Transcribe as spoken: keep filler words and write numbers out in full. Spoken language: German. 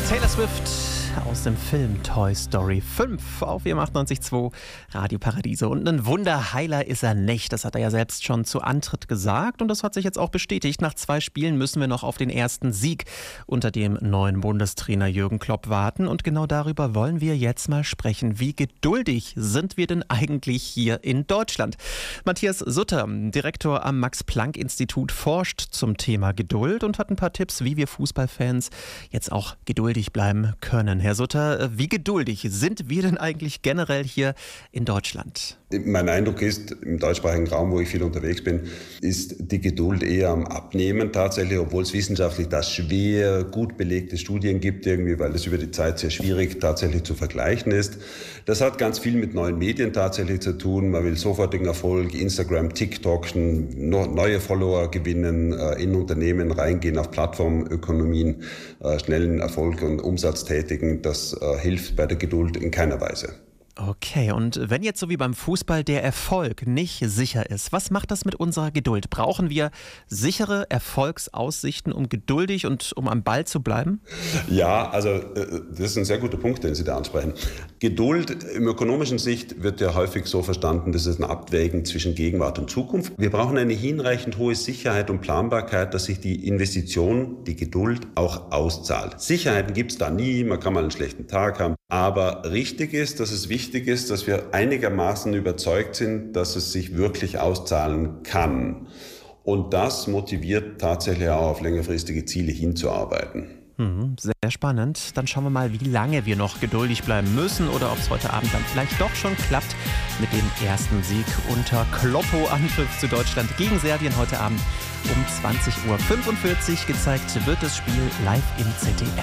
Taylor Swift aus dem Film Toy Story fünf auf W M achtundneunzig Komma zwei Radio Paradiso. Und ein Wunderheiler ist er nicht. Das hat er ja selbst schon zu Antritt gesagt. Und das hat sich jetzt auch bestätigt. Nach zwei Spielen müssen wir noch auf den ersten Sieg unter dem neuen Bundestrainer Jürgen Klopp warten. Und genau darüber wollen wir jetzt mal sprechen. Wie geduldig sind wir denn eigentlich hier in Deutschland? Matthias Sutter, Direktor am Max-Planck-Institut, forscht zum Thema Geduld und hat ein paar Tipps, wie wir Fußballfans jetzt auch geduldig bleiben können. Herr Sutter, wie geduldig sind wir denn eigentlich generell hier in Deutschland? Mein Eindruck ist, im deutschsprachigen Raum, wo ich viel unterwegs bin, ist die Geduld eher am Abnehmen tatsächlich, obwohl es wissenschaftlich da schwer gut belegte Studien gibt, irgendwie, weil das über die Zeit sehr schwierig tatsächlich zu vergleichen ist. Das hat ganz viel mit neuen Medien tatsächlich zu tun. Man will sofortigen Erfolg, Instagram, TikTok, neue Follower gewinnen, in Unternehmen reingehen, auf Plattformökonomien, schnellen Erfolg und Umsatz tätigen. Das hilft bei der Geduld in keiner Weise. Okay, und wenn jetzt so wie beim Fußball der Erfolg nicht sicher ist, was macht das mit unserer Geduld? Brauchen wir sichere Erfolgsaussichten, um geduldig und um am Ball zu bleiben? Ja, also das ist ein sehr guter Punkt, den Sie da ansprechen. Geduld im ökonomischen Sicht wird ja häufig so verstanden, das ist ein Abwägen zwischen Gegenwart und Zukunft. Wir brauchen eine hinreichend hohe Sicherheit und Planbarkeit, dass sich die Investition, die Geduld auch auszahlt. Sicherheiten gibt es da nie, man kann mal einen schlechten Tag haben. Aber richtig ist, dass es wichtig ist, dass wir einigermaßen überzeugt sind, dass es sich wirklich auszahlen kann. Und das motiviert tatsächlich auch auf längerfristige Ziele hinzuarbeiten. Mhm, sehr spannend. Dann schauen wir mal, wie lange wir noch geduldig bleiben müssen oder ob es heute Abend dann vielleicht doch schon klappt mit dem ersten Sieg unter Kloppo. Anpfiff zu Deutschland gegen Serbien heute Abend um zwanzig Uhr fünfundvierzig. Gezeigt wird das Spiel live im Z D F.